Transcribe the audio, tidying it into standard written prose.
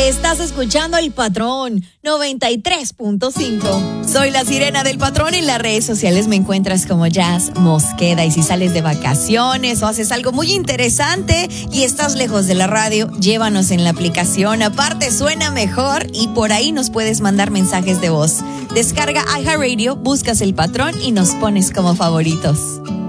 Estás escuchando El Patrón 93.5. Soy la Sirena del Patrón. En las redes sociales me encuentras como Jazz Mosqueda. Y si sales de vacaciones o haces algo muy interesante y estás lejos de la radio, llévanos en la aplicación. Aparte suena mejor y por ahí nos puedes mandar mensajes de voz. Descarga iHeartRadio, buscas El Patrón y nos pones como favoritos.